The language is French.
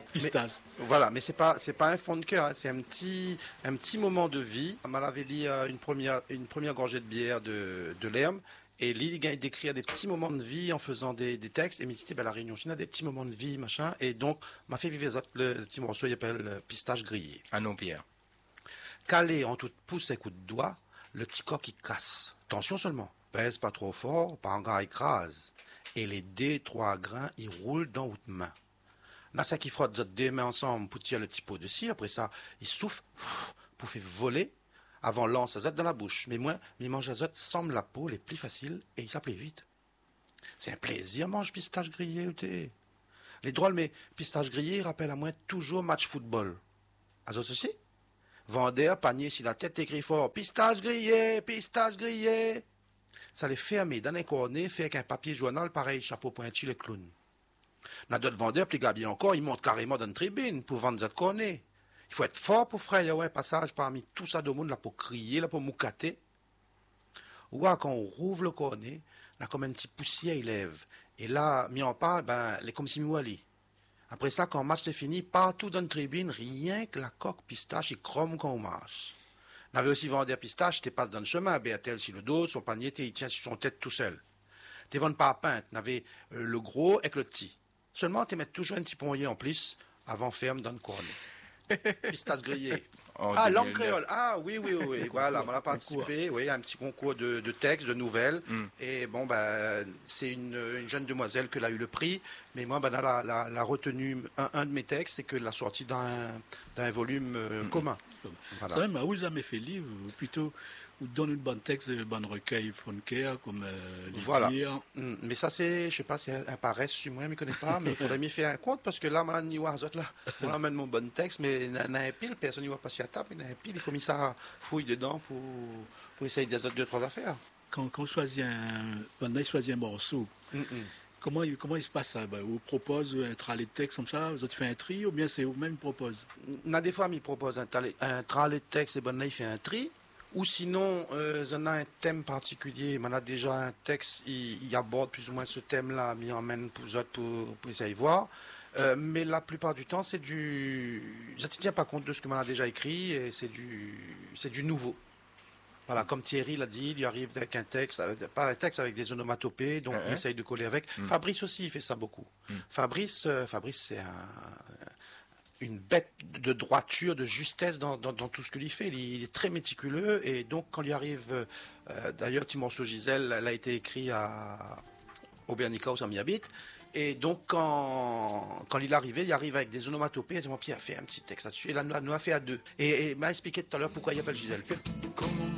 Pistas. Voilà, mais c'est pas un fond de cœur, hein, c'est un petit moment de vie. On m'avait lu une première gorgée de bière de l'herbe. Et lui, il décrire des petits moments de vie en faisant des textes. Et il me dit, la Réunion, on a des petits moments de vie, machin. Et donc, m'a fait vivre le petit morceau, il s'appelle Pistache grillé. Ah non, Pierre. Calé en toute pouce et coup de doigt, le petit coq il casse. Attention seulement, pèse pas trop fort, pas en gras écrase. Et les 2-3 grains, ils roulent dans votre main. Là, ça qui frotte deux mains ensemble pour tirer le petit pot de cire. Après ça, il souffle pour faire voler. Avant lance azote dans la bouche. Mais moi, mi mange azote semble la peau les plus faciles et il s'appelait vite. C'est un plaisir, mange pistache grillé ou t'es. Les drôles, mais pistache grillé rappellent à moi toujours match football. Azote aussi? Vendeur, panier sur la tête, écrit fort, pistache grillé, pistache grillé. Ça les ferme dans un cornet, fait avec un papier journal pareil, chapeau pointu, le clown. N'a d'autres vendeurs, plus gabiers encore, ils montent carrément dans une tribune pour vendre cette cornet. Il faut être fort pour faire un passage parmi tout ça de monde là pour crier, là pour moucater. Ou quand on rouvre le cornet, là comme un petit poussière il lève. Et là, mi en parle, les comme si mouali. Après ça, quand le match est fini, partout dans la tribune, rien que la coque pistache, il crome quand on marche. On avait aussi vendu pistache, tu passes dans le chemin, Béatel sur le dos, son panier, il tient sur son tête tout seul. Tu ne vends pas à peinte, on avait le gros avec le petit. Seulement, tu mets toujours un petit poignet en plus, avant ferme dans le cornet. Pistache grillé. Langue créole. Ah oui, voilà, on a participé, oui, à un petit concours de textes, de nouvelles. Et bon, c'est une jeune demoiselle qui a eu le prix, mais moi, la retenu un de mes textes, c'est que la sortie d'un volume commun. Voilà. Ça même, où jamais fait livre, plutôt, ou donne une bonne texte, une bonne recueil, Fonker, comme les voilà. Dire. Mais ça, c'est, je sais pas, c'est un paresse sur moi, je ne connais pas, mais il faudrait m'y faire un compte, parce que là, on amène mon bon texte, mais il y a un pile, personne n'y va pas sur la table, il y a un pile, il faut mettre ça fouille dedans pour essayer des autres 2-3 affaires. Quand on choisit un morceau, comment il se passe ça? Vous propose un tralet de texte comme ça, vous avez fait un tri, ou bien c'est vous-même qui propose? Des fois, il propose un tralet de texte, et il fait un tri. Ou sinon, on a un thème particulier, on a déjà un texte, il aborde plus ou moins ce thème-là, mis en main pour essayer de voir. Mais la plupart du temps, c'est du... Ça ne tient pas compte de ce que l'on a déjà écrit, et c'est du nouveau. Voilà, comme Thierry l'a dit, il lui arrive avec un texte, pas un texte avec des onomatopées, donc il essaye de coller avec. Fabrice aussi, il fait ça beaucoup. Fabrice, c'est une bête de droiture, de justesse dans tout ce qu'il fait. Il est très méticuleux et donc quand il arrive, d'ailleurs, le petit morceau Gisèle, elle a été écrit au Bernica, où ça m'y habite. Et donc quand il arrive avec des onomatopées, il dit, Pierre, fais un petit texte là-dessus. Et là, nous a fait à deux. Et m'a expliqué tout à l'heure pourquoi il appelle Gisèle.